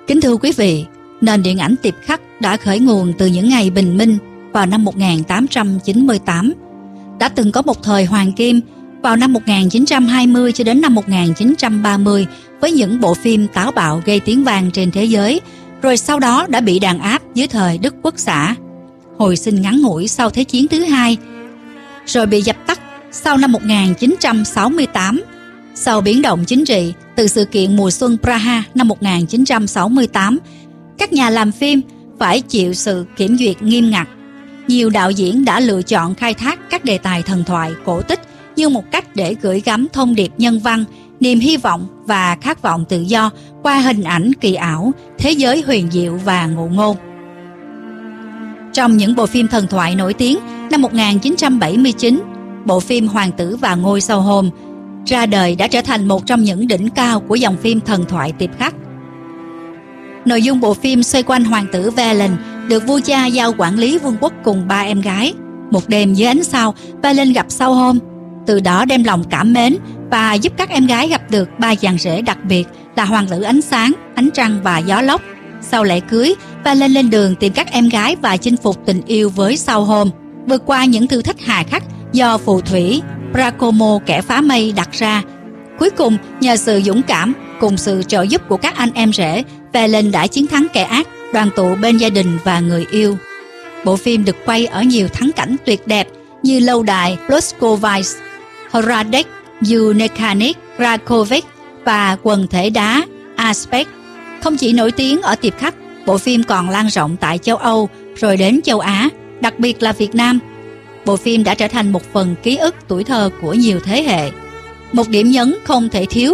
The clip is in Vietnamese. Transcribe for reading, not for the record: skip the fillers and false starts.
Kính thưa quý vị, nền điện ảnh Tiệp Khắc đã khởi nguồn từ những ngày bình minh vào năm 1898. Đã từng có một thời hoàng kim vào năm 1920 cho đến năm 1930 với những bộ phim táo bạo gây tiếng vang trên thế giới, rồi sau đó đã bị đàn áp dưới thời Đức Quốc xã, hồi sinh ngắn ngủi sau Thế chiến thứ hai, rồi bị dập tắt sau năm 1968. Sau biến động chính trị từ sự kiện mùa xuân Praha năm 1968, các nhà làm phim phải chịu sự kiểm duyệt nghiêm ngặt. Nhiều đạo diễn đã lựa chọn khai thác các đề tài thần thoại, cổ tích như một cách để gửi gắm thông điệp nhân văn, niềm hy vọng và khát vọng tự do qua hình ảnh kỳ ảo, thế giới huyền diệu và ngụ ngôn. Trong những bộ phim thần thoại nổi tiếng, năm 1979, bộ phim Hoàng tử và ngôi sao hôm ra đời đã trở thành một trong những đỉnh cao của dòng phim thần thoại Tiệp Khắc. Nội dung bộ phim xoay quanh hoàng tử Velen được vua cha giao quản lý vương quốc cùng 3 em gái. Một đêm dưới ánh sao, Velen gặp sao hôm, từ đó đem lòng cảm mến và giúp các em gái gặp được 3 chàng rể đặc biệt là hoàng tử ánh sáng, ánh trăng và gió lốc. Sau lễ cưới, Velen lên đường tìm các em gái và chinh phục tình yêu với sao hôm, vượt qua những thử thách hà khắc do phù thủy Pracomo kẻ phá mây đặt ra. Cuối cùng, nhờ sự dũng cảm cùng sự trợ giúp của các anh em rể, Velen đã chiến thắng kẻ ác, đoàn tụ bên gia đình và người yêu. Bộ phim được quay ở nhiều thắng cảnh tuyệt đẹp như lâu đài Ploskovice, Hradec, Unekanic, Rakovic và quần thể đá Aspect. Không chỉ nổi tiếng ở Tiệp Khắc, bộ phim còn lan rộng tại châu Âu rồi đến châu Á, đặc biệt là Việt Nam. Bộ phim đã trở thành một phần ký ức tuổi thơ của nhiều thế hệ. Một điểm nhấn không thể thiếu